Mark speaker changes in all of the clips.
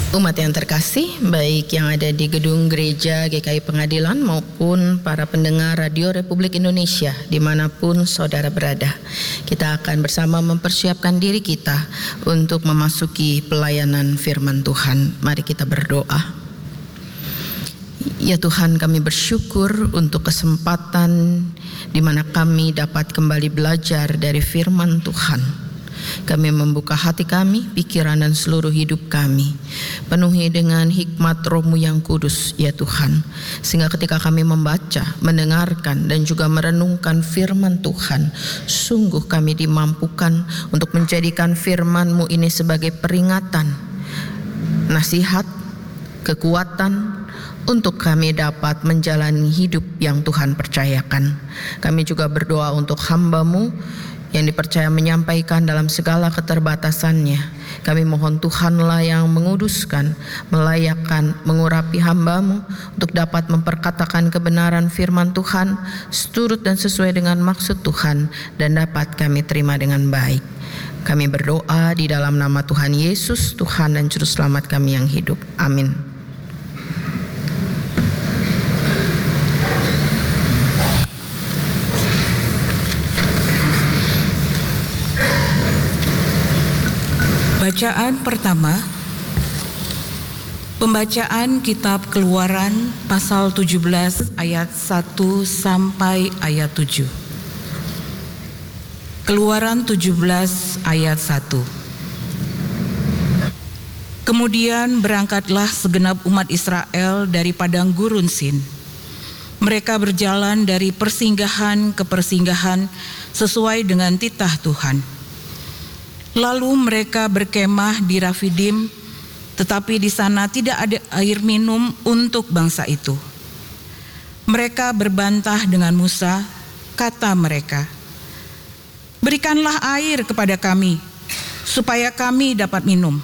Speaker 1: Umat yang terkasih, baik yang ada di gedung gereja GKI Pengadilan maupun para pendengar Radio Republik Indonesia dimanapun saudara berada, kita akan bersama mempersiapkan diri kita untuk memasuki pelayanan firman Tuhan. Mari kita berdoa. Ya Tuhan, kami bersyukur untuk kesempatan di mana kami dapat kembali belajar dari firman Tuhan. Kami membuka hati kami, pikiran dan seluruh hidup kami, penuhi dengan hikmat Roh-Mu yang kudus, ya Tuhan. Sehingga ketika kami membaca, mendengarkan dan juga merenungkan firman Tuhan, sungguh kami dimampukan untuk menjadikan firman-Mu ini sebagai peringatan, nasihat, kekuatan, untuk kami dapat menjalani hidup yang Tuhan percayakan. Kami juga berdoa untuk hamba-Mu yang dipercaya menyampaikan dalam segala keterbatasannya. Kami mohon Tuhanlah yang menguduskan, melayakkan, mengurapi hamba-Mu untuk dapat memperkatakan kebenaran firman Tuhan seturut dan sesuai dengan maksud Tuhan dan dapat kami terima dengan baik. Kami berdoa di dalam nama Tuhan Yesus, Tuhan dan Juru Selamat kami yang hidup. Amin.
Speaker 2: Bacaan pertama, pembacaan kitab Keluaran pasal 17 ayat 1 sampai ayat 7. Keluaran 17 ayat 1. Kemudian berangkatlah segenap umat Israel dari padang gurun Sin. Mereka berjalan dari persinggahan ke persinggahan sesuai dengan titah Tuhan. Lalu mereka berkemah di Rafidim, tetapi di sana tidak ada air minum untuk bangsa itu. Mereka berbantah dengan Musa, kata mereka, "Berikanlah air kepada kami, supaya kami dapat minum."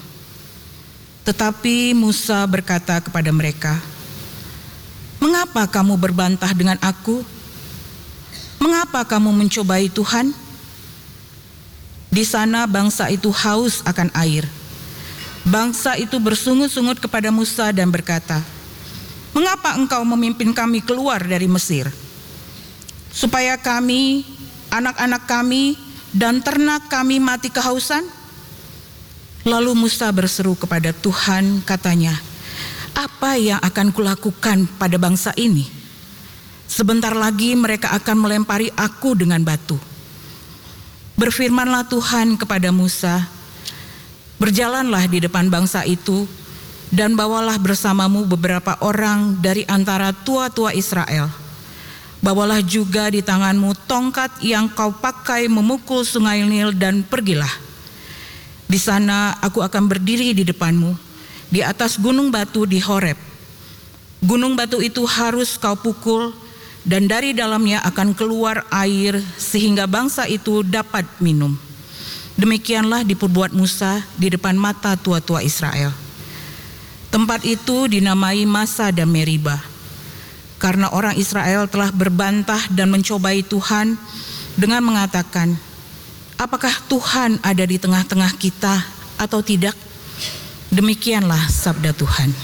Speaker 2: Tetapi Musa berkata kepada mereka, "Mengapa kamu berbantah dengan aku? Mengapa kamu mencobai Tuhan?" Di sana bangsa itu haus akan air. Bangsa itu bersungut-sungut kepada Musa dan berkata, "Mengapa engkau memimpin kami keluar dari Mesir? Supaya kami, anak-anak kami, dan ternak kami mati kehausan?" Lalu Musa berseru kepada Tuhan, katanya, "Apa yang akan kulakukan pada bangsa ini? Sebentar lagi mereka akan melempari aku dengan batu." Berfirmanlah Tuhan kepada Musa, "Berjalanlah di depan bangsa itu dan bawalah bersamamu beberapa orang dari antara tua-tua Israel. Bawalah juga di tanganmu tongkat yang kau pakai memukul sungai Nil dan pergilah. Di sana aku akan berdiri di depanmu di atas gunung batu di Horeb. Gunung batu itu harus kau pukul dan dari dalamnya akan keluar air sehingga bangsa itu dapat minum." Demikianlah diperbuat Musa di depan mata tua-tua Israel. Tempat itu dinamai Masa dan Meriba, karena orang Israel telah berbantah dan mencobai Tuhan dengan mengatakan, "Apakah Tuhan ada di tengah-tengah kita atau tidak?" Demikianlah sabda Tuhan.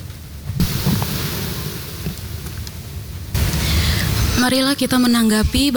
Speaker 3: Marilah kita menanggapi